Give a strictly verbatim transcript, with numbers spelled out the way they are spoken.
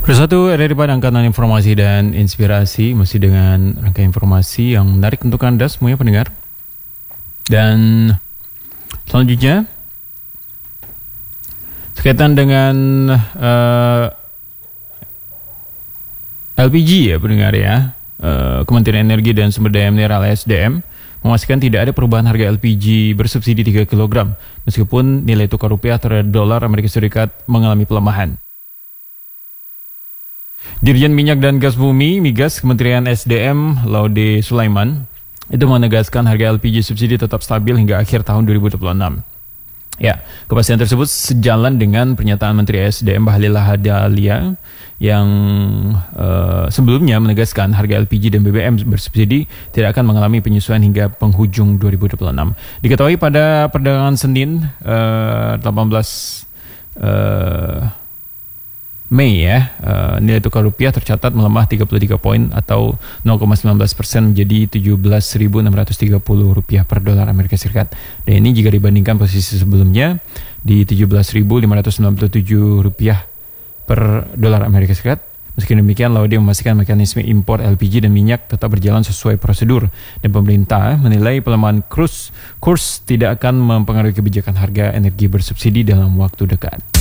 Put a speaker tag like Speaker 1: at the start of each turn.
Speaker 1: Bersatu ada di pada angkatan informasi dan inspirasi, masih dengan rangkaian informasi yang menarik untuk Anda semuanya pendengar. Dan selanjutnya berkaitan dengan uh, L P G ya pendengar ya. Uh, Kementerian Energi dan Sumber Daya Mineral S D M memastikan tidak ada perubahan harga L P G bersubsidi tiga kilogram meskipun nilai tukar rupiah terhadap dolar Amerika Serikat mengalami pelemahan. Dirjen Minyak dan Gas Bumi Migas Kementerian S D M Laude Sulaiman itu menegaskan harga L P G subsidi tetap stabil hingga akhir tahun dua ribu dua puluh enam. Ya, kepastian tersebut sejalan dengan pernyataan Menteri S D M Bahlil Lahadalia yang uh, sebelumnya menegaskan harga L P G dan B B M bersubsidi tidak akan mengalami penyesuaian hingga penghujung dua ribu dua puluh enam. Diketahui pada perdagangan Senin uh, delapan belas uh, Mei ya, uh, nilai tukar rupiah tercatat melemah tiga puluh tiga poin atau nol koma satu sembilan persen menjadi tujuh belas ribu enam ratus tiga puluh rupiah per dolar Amerika Serikat. Dan ini jika dibandingkan posisi sebelumnya di tujuh belas ribu lima ratus sembilan puluh tujuh rupiah per dolar Amerika Serikat. Meski demikian, Laude memastikan mekanisme impor L P G dan minyak tetap berjalan sesuai prosedur dan pemerintah menilai pelemahan kurs kurs tidak akan mempengaruhi kebijakan harga energi bersubsidi dalam waktu dekat.